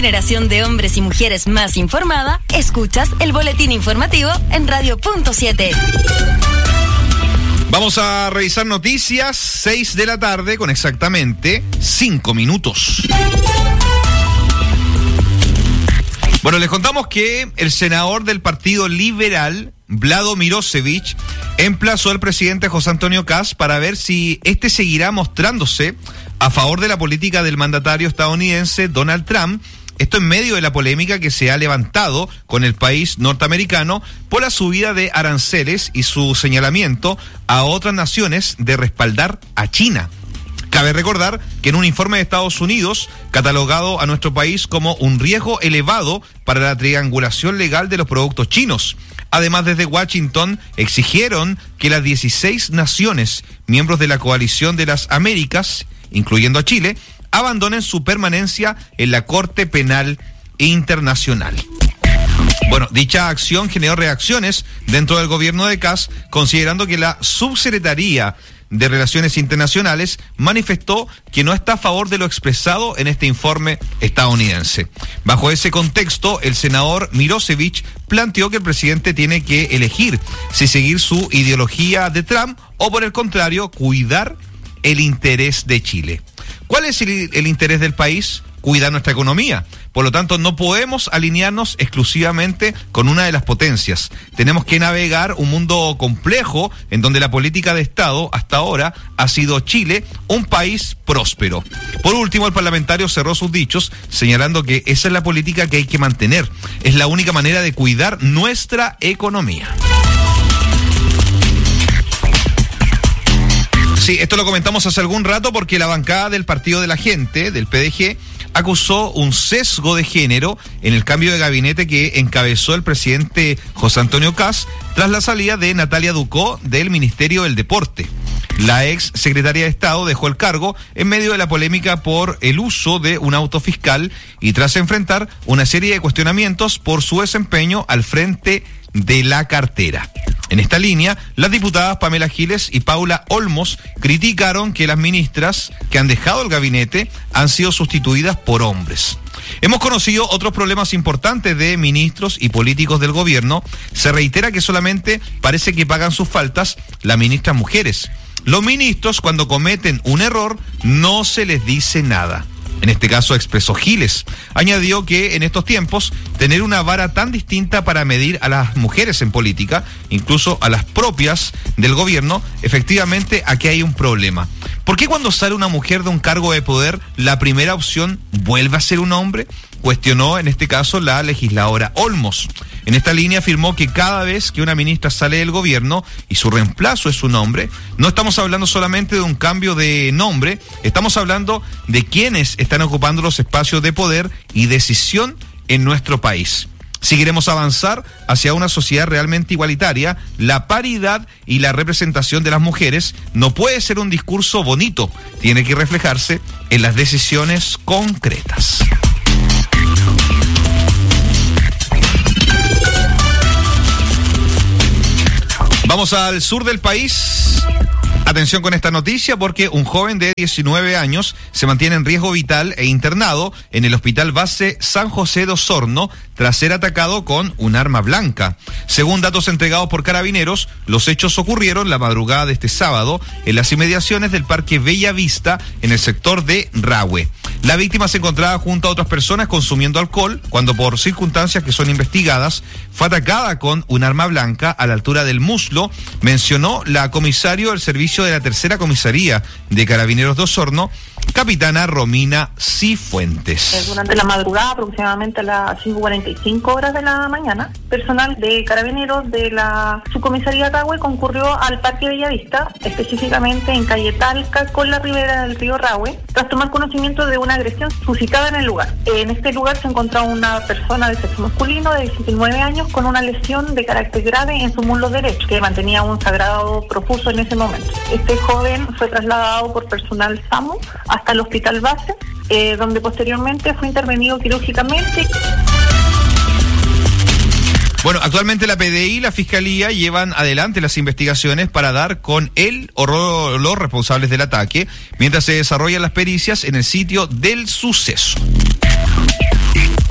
generación de hombres y mujeres más informada, escuchas el boletín informativo en Radio.7. Vamos a revisar noticias, 6 de la tarde con exactamente 5 minutos. Bueno, les contamos que el senador del Partido Liberal, Vlado Mirosevic, emplazó al presidente José Antonio Kast para ver si este seguirá mostrándose a favor de la política del mandatario estadounidense Donald Trump. Esto en medio de la polémica que se ha levantado con el país norteamericano por la subida de aranceles y su señalamiento a otras naciones de respaldar a China. Cabe recordar que en un informe de Estados Unidos, catalogado a nuestro país como un riesgo elevado para la triangulación legal de los productos chinos. Además, desde Washington exigieron que las 16 naciones, miembros de la Coalición de las Américas, incluyendo a Chile, abandonen su permanencia en la Corte Penal Internacional. Bueno, dicha acción generó reacciones dentro del gobierno de Kast, considerando que la Subsecretaría de Relaciones Internacionales manifestó que no está a favor de lo expresado en este informe estadounidense. Bajo ese contexto, el senador Mirosevic planteó que el presidente tiene que elegir si seguir su ideología de Trump o, por el contrario, cuidar el interés de Chile. ¿Cuál es el interés del país? Cuidar nuestra economía. Por lo tanto, no podemos alinearnos exclusivamente con una de las potencias. Tenemos que navegar un mundo complejo en donde la política de Estado hasta ahora ha sido Chile, un país próspero. Por último, el parlamentario cerró sus dichos señalando que esa es la política que hay que mantener. Es la única manera de cuidar nuestra economía. Sí, esto lo comentamos hace algún rato porque la bancada del Partido de la Gente, del PDG, acusó un sesgo de género en el cambio de gabinete que encabezó el presidente José Antonio Kast tras la salida de Natalia Ducó del Ministerio del Deporte. La ex secretaria de Estado dejó el cargo en medio de la polémica por el uso de un auto fiscal y tras enfrentar una serie de cuestionamientos por su desempeño al frente de la cartera. En esta línea, las diputadas Pamela Giles y Paula Olmos criticaron que las ministras que han dejado el gabinete han sido sustituidas por hombres. Hemos conocido otros problemas importantes de ministros y políticos del gobierno. Se reitera que solamente parece que pagan sus faltas las ministras mujeres. Los ministros, cuando cometen un error, no se les dice nada. En este caso expresó Giles. Añadió que en estos tiempos tener una vara tan distinta para medir a las mujeres en política, incluso a las propias del gobierno, efectivamente aquí hay un problema. ¿Por qué cuando sale una mujer de un cargo de poder, la primera opción vuelve a ser un hombre? Cuestionó en este caso la legisladora Olmos. En esta línea afirmó que cada vez que una ministra sale del gobierno y su reemplazo es un hombre, no estamos hablando solamente de un cambio de nombre, estamos hablando de quienes están ocupando los espacios de poder y decisión en nuestro país. Si queremos avanzar hacia una sociedad realmente igualitaria, la paridad y la representación de las mujeres no puede ser un discurso bonito, tiene que reflejarse en las decisiones concretas. Vamos al sur del país. Atención con esta noticia porque un joven de 19 años se mantiene en riesgo vital e internado en el Hospital Base San José de Osorno tras ser atacado con un arma blanca. Según datos entregados por Carabineros, los hechos ocurrieron la madrugada de este sábado en las inmediaciones del Parque Bella Vista en el sector de Rahue. La víctima se encontraba junto a otras personas consumiendo alcohol cuando por circunstancias que son investigadas fue atacada con un arma blanca a la altura del muslo, mencionó la comisario del servicio de la tercera comisaría de Carabineros de Osorno, capitana Romina Cifuentes. Durante la madrugada, aproximadamente a las 5:45 horas de la mañana, personal de Carabineros de la subcomisaría Rahue concurrió al Parque Bellavista, específicamente en calle Talca con la ribera del río Rahue, tras tomar conocimiento de una agresión suscitada en el lugar. En este lugar se encontraba una persona de sexo masculino de 19 años con una lesión de carácter grave en su muslo derecho, que mantenía un sangrado profuso en ese momento. Este joven fue trasladado por personal SAMU hasta el Hospital Base, donde posteriormente fue intervenido quirúrgicamente. Bueno, actualmente la PDI y la Fiscalía llevan adelante las investigaciones para dar con él o los responsables del ataque, mientras se desarrollan las pericias en el sitio del suceso.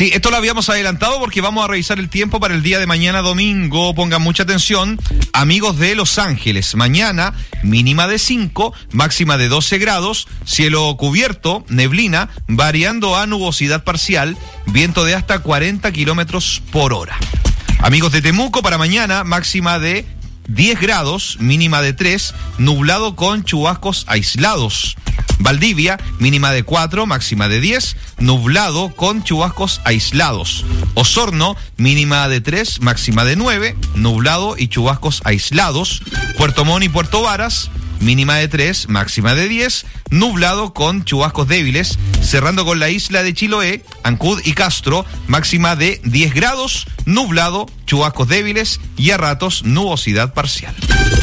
Sí, esto lo habíamos adelantado porque vamos a revisar el tiempo para el día de mañana domingo. Pongan mucha atención, amigos de Los Ángeles. Mañana, mínima de 5, máxima de 12 grados, cielo cubierto, neblina, variando a nubosidad parcial, viento de hasta 40 kilómetros por hora. Amigos de Temuco, para mañana, máxima de 10 grados, mínima de 3, nublado con chubascos aislados. Valdivia, mínima de 4, máxima de 10, nublado con chubascos aislados. Osorno, mínima de 3, máxima de 9, nublado y chubascos aislados. Puerto Montt y Puerto Varas, mínima de 3, máxima de 10, nublado con chubascos débiles. Cerrando con la isla de Chiloé, Ancud y Castro, máxima de 10 grados, nublado, chubascos débiles y a ratos nubosidad parcial.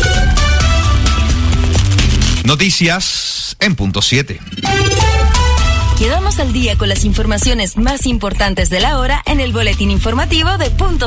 Noticias en punto 7. Quedamos al día con las informaciones más importantes de la hora en el boletín informativo de punto